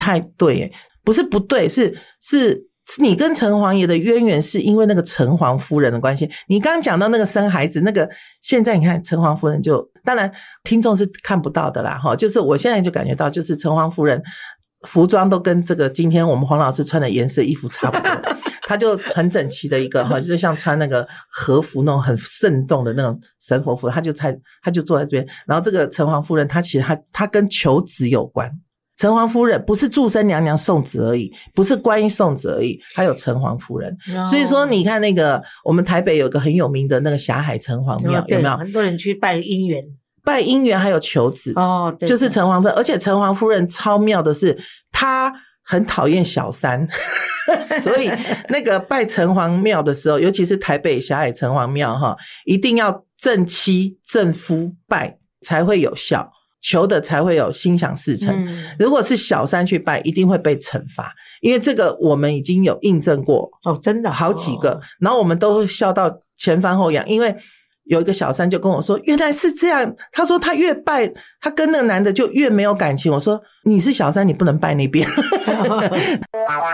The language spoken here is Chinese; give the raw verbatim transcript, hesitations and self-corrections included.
太对耶，不是不对，是是你跟城隍爷的渊源是因为那个城隍夫人的关系。你刚刚讲到那个生孩子那个，现在你看城隍夫人就，当然听众是看不到的啦，就是我现在就感觉到就是城隍夫人服装都跟这个今天我们黄老师穿的颜色衣服差不多，他就很整齐的一个就像穿那个和服那种很慎重的那种神佛服，他就在他就坐在这边。然后这个城隍夫人他其实他他跟求子有关，城隍夫人不是祝生娘娘送子而已，不是观音送子而已，还有城隍夫人、oh. 所以说你看那个我们台北有个很有名的那个霞海城隍庙、oh, 有没有很多人去拜姻缘拜姻缘还有求子哦， oh, 对， 就是城隍夫人。而且城隍夫人超妙的是她很讨厌小三所以那个拜城隍庙的时候，尤其是台北霞海城隍庙哈，一定要正妻正夫拜才会有效，求的才会有心想事成、嗯、如果是小三去拜一定会被惩罚，因为这个我们已经有印证过哦，真的好几个、哦、然后我们都笑到前翻后仰，因为有一个小三就跟我说原来是这样，他说他越拜他跟那个男的就越没有感情，我说你是小三你不能拜那边